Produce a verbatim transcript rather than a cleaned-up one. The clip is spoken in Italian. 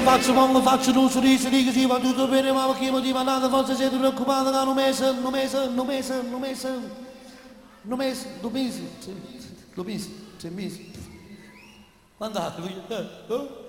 faccio quando faccio un sorriso di così va tutto bene ma che mi dico nada forse siete preoccupati che non mese non mese non mese non mese non mese due mesi due mesi tre mesi quando